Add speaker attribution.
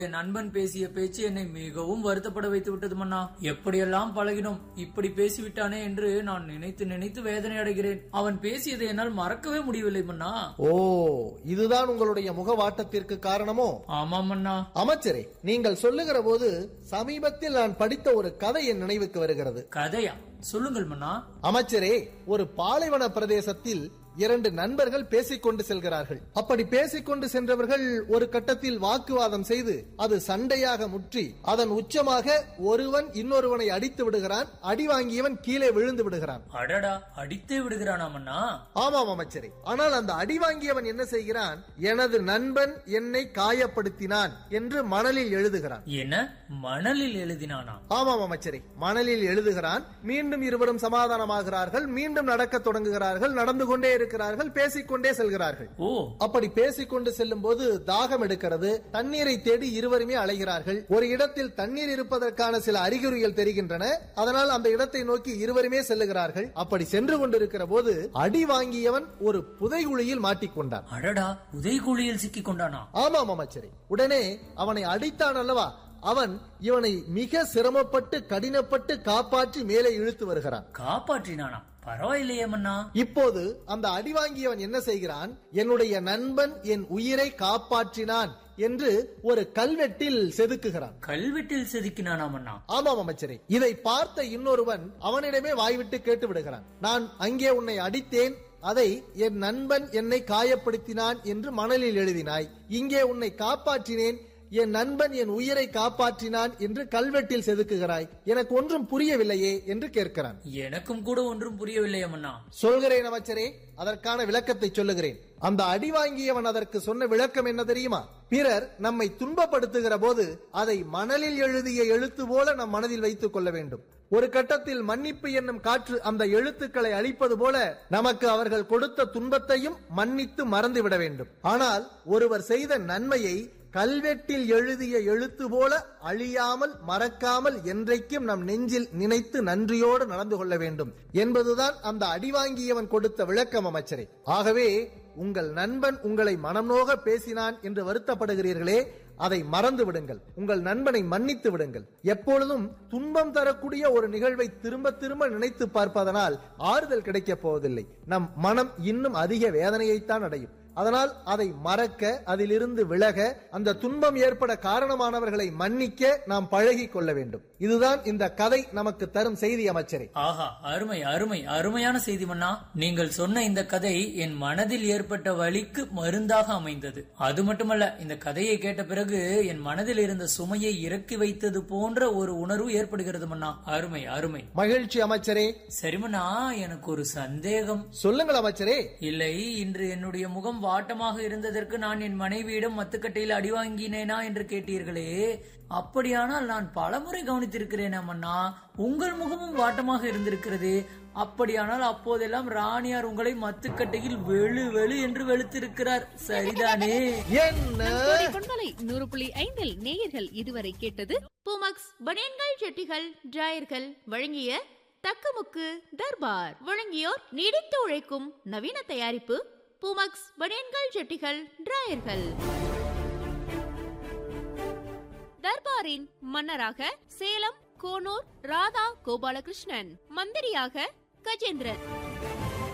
Speaker 1: என் நண்பன் பேசிய பேச்சு என்னை மிகவும் வருத்தப்பட வைத்து விட்டது மன்னா. எப்படியெல்லாம் பழகினோம், இப்படி பேசிவிட்டானே என்று நான் நினைத்து நினைத்து வேதனை அடைகிறேன். அவன் பேசியதை என்னால் மறக்கவே முடியவில்லை மன்னா.
Speaker 2: ஓ, இதுதான் உங்களுடைய முகவாட்டத்திற்கு காரணமோ?
Speaker 1: ஆமாம் மன்னா.
Speaker 2: அமைச்சரே, நீங்கள் சொல்லுகிற போது சமீபத்தில் நான் படித்த ஒரு கதை என் நினைவுக்கு வருகிறது.
Speaker 1: கதையா? சொல்லுங்கள் மன்னா.
Speaker 2: அமைச்சரே, ஒரு பாலைவன பிரதேசத்தில் இரண்டு நண்பர்கள் பேசிக்கொண்டு செல்கிறார்கள். அப்படி பேசிக்கொண்டு சென்றவர்கள் ஒரு கட்டத்தில் வாக்குவாதம் செய்து அது சண்டையாக முற்றி அதன் உச்சமாக ஒருவன் இன்னொருவனை அடித்து விடுகிறான். அடி வாங்கியவன் கீழே விழுந்து விடுகிறான்.
Speaker 1: அடடா, அடித்தே விடுகிறானா மன்னா?
Speaker 2: ஆமாம் அமைச்சரே. ஆனால் அந்த அடி வாங்கியவன் என்ன செய்கிறான்? எனது நண்பன் என்னை காயப்படுத்தினான் என்று மணலில் எழுதுகிறான்.
Speaker 1: என்ன, மணலில் எழுதினானா?
Speaker 2: ஆமாம் அமைச்சரே, மணலில் எழுதுகிறான். மீண்டும் இருவரும் சமாதானமாகிறார்கள். மீண்டும் நடக்க தொடங்குகிறார்கள். நடந்து கொண்டே இருக்கிறார்கள். பேசிக்கொண்டே செல்கிறார்கள். அப்படி பேசிக்கொண்டு செல்லும் போது தாகம் எடுக்கிறது. தண்ணீரை தேடி இருவருமே அலைகிறார்கள். ஒரு இடத்தில் தண்ணீர் இருப்பதற்கான சில அறிகுறிகள் தெரிகின்றன. அதனால் அந்த இடத்தை நோக்கி இருவருமே செல்லுகிறார்கள். அப்படி சென்று கொண்டிருக்கிற போது அடி வாங்கியவன் ஒரு புதைகுழியில் மாட்டிக்கொண்டான்.
Speaker 1: அடடா, புதைகுழியில் சிக்கிக் கொண்டானா?
Speaker 2: ஆமாம் அமைச்சரே. உடனே அவனை அடித்தான் அல்லவா, அவன் இவனை மிக சிரமப்பட்டு கடினப்பட்டு காப்பாற்றி மேலே இழுத்து வருகிறான்.
Speaker 1: காப்பாற்றினானா? பரவாயில்லையே மன்னா.
Speaker 2: இப்போது அந்த அடி வாங்கியவன் என்ன செய்கிறான்? என்னுடைய நண்பன் என் உயிரை காப்பாற்றினான் என்று ஒரு கல்வெட்டில் செதுக்குகிறான்.
Speaker 1: கல்வெட்டில் செதுக்கினானா மன்னா?
Speaker 2: ஆமாம் அமைச்சரே. இதை பார்த்த இன்னொருவன் அவனிடமே வாய்விட்டு கேட்டு விடுகிறான். நான் அங்கே உன்னை அடித்தேன், அதை என் நண்பன் என்னை காயப்படுத்தினான் என்று மணலில் எழுதினாய். இங்கே உன்னை காப்பாற்றினேன், என் நண்பன் என் உயிரை காப்பாற்றினான் என்று கல்வெட்டில் செதுக்குகிறாய். எனக்கு ஒன்றும் புரியவில்லையே என்று கேட்கிறான்.
Speaker 1: எனக்கும் கூட ஒன்றும் புரியவில்லையே மன்னா.
Speaker 2: சொல்கிறேன் அமைச்சரே, அதற்கான விளக்கத்தை சொல்லுகிறேன். அந்த அடி வாங்கியவன் அதற்கு சொன்ன விளக்கம் என்ன தெரியுமா? பிறர் நம்மை துன்பப்படுத்துகிற போது அதை மணலில் எழுதிய எழுத்து போல நம் மனதில் வைத்துக் கொள்ள வேண்டும். ஒரு கட்டத்தில் மன்னிப்பு என்னும் காற்று அந்த எழுத்துக்களை அழிப்பது போல நமக்கு அவர்கள் கொடுத்த துன்பத்தையும் மன்னித்து மறந்து விட வேண்டும். ஆனால் ஒருவர் செய்த நன்மையை கல்வெட்டில் எழுதிய எழுத்து போல அழியாமல் மறக்காமல் என்றைக்கும் நம் நெஞ்சில் நினைத்து நன்றியோடு நடந்து கொள்ள வேண்டும் என்பதுதான் அந்த அடிவாங்கியவன் கொடுத்த விளக்கம் அமைச்சரே. ஆகவே உங்கள் நண்பன் உங்களை மனநோக பேசினான் என்று வருத்தப்படுகிறீர்களே, அதை மறந்து விடுங்கள். உங்கள் நண்பனை மன்னித்து விடுங்கள். எப்பொழுதும் துன்பம் தரக்கூடிய ஒரு நிகழ்வை திரும்ப திரும்ப நினைத்து பார்ப்பதனால் ஆறுதல் கிடைக்கப் போவதில்லை. நம் மனம் இன்னும் அதிக வேதனையைத்தான் அடையும். அதனால் அதை மறக்க, அதிலிருந்து விலக, அந்த துன்பம் ஏற்பட காரணமானவர்களை மன்னிக்க நாம் பழகி கொள்ள வேண்டும். இதுதான் இந்த கதை நமக்கு தரும் செய்தி அமைச்சரே.
Speaker 1: ஆஹா, அருமை அருமை, அருமையான செய்தி மன்னா. நீங்கள் சொன்ன இந்த கதை என் மனதில் ஏற்பட்ட வலிக்கு மருந்தாக அமைந்தது. அது மட்டுமல்ல, இந்த கதையை கேட்ட பிறகு என் மனதில் இருந்த சுமையை இறக்கி வைத்தது போன்ற ஒரு உணர்வு ஏற்படுகிறது மன்னா. அருமை அருமை.
Speaker 2: மகிழ்ச்சி அமைச்சரே.
Speaker 1: சரி மன்னா, எனக்கு ஒரு சந்தேகம்.
Speaker 2: சொல்லுங்கள் அமைச்சரே.
Speaker 1: இல்லை, இன்று என்னுடைய முகம் வாட்டமாக இருந்ததற்கு நான் என் மனைவியிடம் மத்துக்கட்டையில் அடி வாங்கினேனா என்று கேட்டீர்களே, அப்படியானால் நான் பலமுறை கவனித்திருக்கிறேன் அம்மண்ணா. உங்கள் முகமும் வாட்டமாக இருந்திருக்கிறது. அப்படியானால் அப்போதெல்லாம் ராணியார் உங்களை மத்துக்கட்டையில் வெளு வெளு என்று வெளுத்திருக்கிறார், சரிதானே?
Speaker 2: என்ன
Speaker 3: 100.5 நேயர்கள் இதுவரை கேட்டது பூமக்ஸ் பனியன்கள் ஜட்டிகள் டிராயர்கள் வழங்கிய தக்கமுக்கு தர்பார். வழங்கியோர் நீடித்து உழைக்கும் நவீன தயாரிப்பு பூமக்ஸ் பனியன்கள் ஜட்டிகள் டிராயர்கள். தர்பாரின் மன்னராக சேலம் கோனூர் ராதா கோபாலகிருஷ்ணன், மந்திரியாக கஜேந்திரன்.